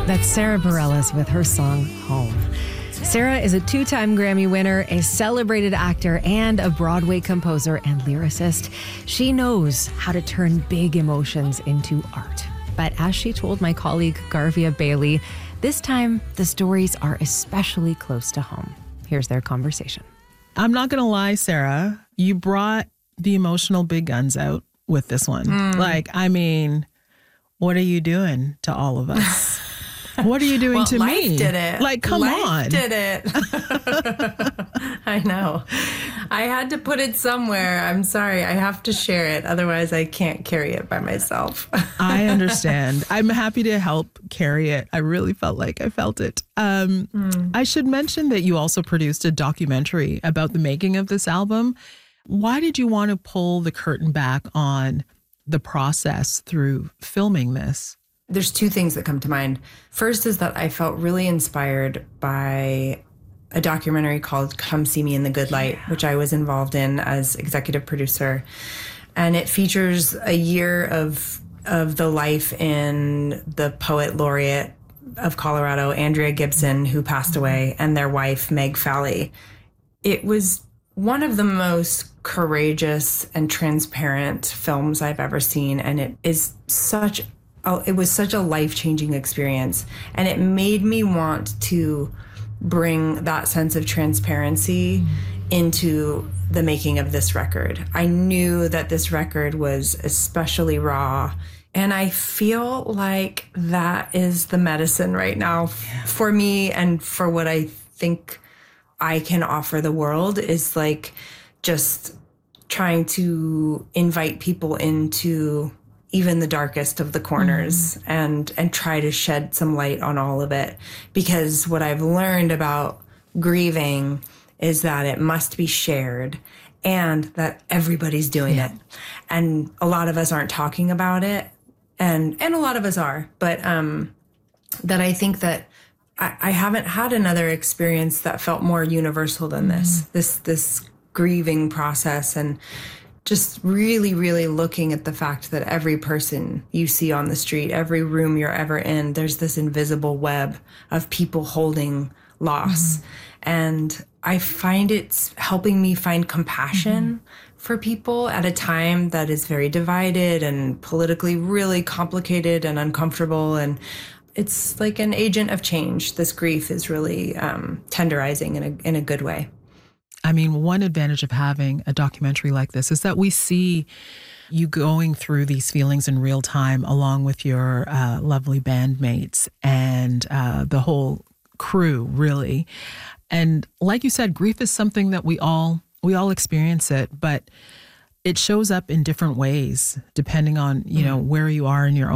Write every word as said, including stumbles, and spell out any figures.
That's Sarah Bareilles with her song Home. Sarah is a two-time Grammy winner, a celebrated actor, and a Broadway composer and lyricist. She knows how to turn big emotions into art. But as she told my colleague Garvia Bailey, this time the stories are especially close to home. Here's their conversation. I'm not going to lie, Sarah, you brought the emotional big guns out with this one. Mm. Like, I mean, what are you doing to all of us? What are you doing well, to life me? Did it. Like, come life on. Did it. I know. I had to put it somewhere. I'm sorry. I have to share it. Otherwise, I can't carry it by myself. I understand. I'm happy to help carry it. I really felt like I felt it. Um, mm. I should mention that you also produced a documentary about the making of this album. Why did you want to pull the curtain back on the process through filming this? There's two things that come to mind. First is that I felt really inspired by a documentary called Come See Me in the Good Light, which I was involved in as executive producer. And it features a year of of the life in the poet laureate of Colorado, Andrea Gibson, who passed away, and their wife, Meg Fally. It was one of the most courageous and transparent films I've ever seen, and it is such Oh, it was such a life-changing experience, and it made me want to bring that sense of transparency into the making of this record. I knew that this record was especially raw, and I feel like that is the medicine right now yeah. for me, and for what I think I can offer the world is like just trying to invite people into even the darkest of the corners, mm-hmm. and and try to shed some light on all of it. Because what I've learned about grieving is that it must be shared and that everybody's doing yeah. it. And a lot of us aren't talking about it, and and a lot of us are, but um, that I think that I, I haven't had another experience that felt more universal than mm-hmm. this, this, this grieving process, and just really, really looking at the fact that every person you see on the street, every room you're ever in, there's this invisible web of people holding loss. Mm-hmm. And I find it's helping me find compassion mm-hmm. for people at a time that is very divided and politically really complicated and uncomfortable. And it's like an agent of change. This grief is really um, tenderizing in a in a good way. I mean, one advantage of having a documentary like this is that we see you going through these feelings in real time along with your uh, lovely bandmates and uh, the whole crew, really. And like you said, grief is something that we all we all experience it, but it shows up in different ways depending on, you know, where you are in your own